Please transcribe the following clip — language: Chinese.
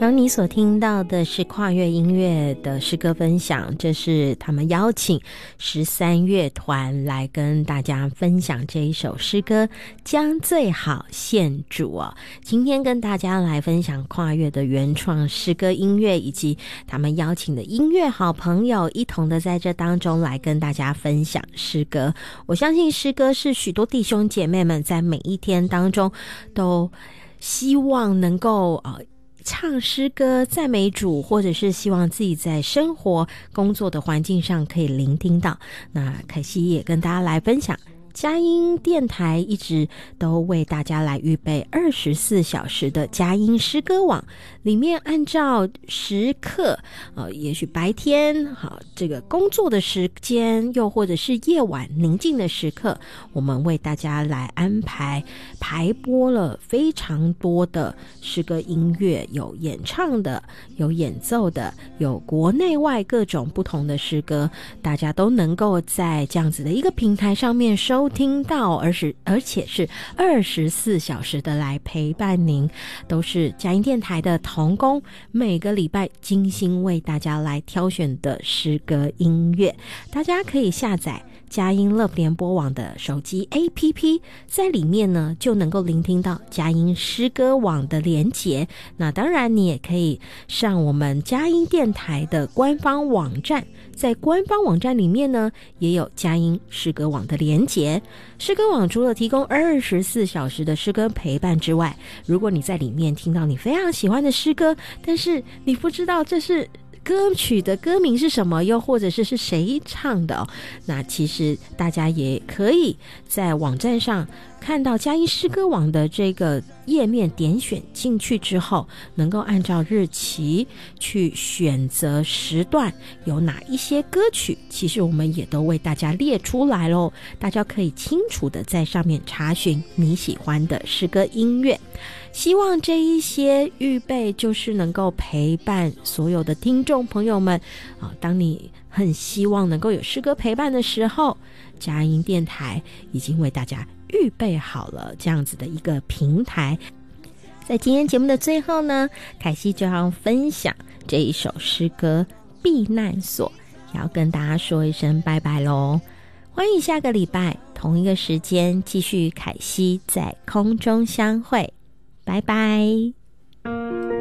然后你所听到的是跨越音乐的诗歌分享，这是他们邀请13乐团来跟大家分享这一首诗歌，将最好献主哦。今天跟大家来分享跨越的原创诗歌音乐，以及他们邀请的音乐好朋友一同的在这当中来跟大家分享诗歌。我相信诗歌是许多弟兄姐妹们在每一天当中都希望能够唱诗歌赞美主，或者是希望自己在生活工作的环境上可以聆听到。那凯西也跟大家来分享，佳音电台一直都为大家来预备24小时的佳音诗歌网，里面按照时刻也许白天这个工作的时间，又或者是夜晚宁静的时刻，我们为大家来安排排播了非常多的诗歌音乐，有演唱的，有演奏的，有国内外各种不同的诗歌，大家都能够在这样子的一个平台上面收听到，而且是24小时的来陪伴您，都是佳音电台的同工每个礼拜精心为大家来挑选的诗歌音乐。大家可以下载佳音乐联播网的手机 APP， 在里面呢就能够聆听到佳音诗歌网的连结。那当然你也可以上我们佳音电台的官方网站，在官方网站里面呢也有佳音诗歌网的连结。诗歌网除了提供24小时的诗歌陪伴之外，如果你在里面听到你非常喜欢的诗歌，但是你不知道这是歌曲的歌名是什么，又或者是谁唱的那其实大家也可以在网站上看到佳音诗歌网的这个页面，点选进去之后，能够按照日期去选择时段，有哪一些歌曲，其实我们也都为大家列出来咯，大家可以清楚的在上面查询你喜欢的诗歌音乐。希望这一些预备就是能够陪伴所有的听众朋友们当你很希望能够有诗歌陪伴的时候，佳音电台已经为大家预备好了这样子的一个平台。在今天节目的最后呢，凯西就要分享这一首诗歌避难所，也要跟大家说一声拜拜咯。欢迎下个礼拜同一个时间继续凯西在空中相会，拜拜。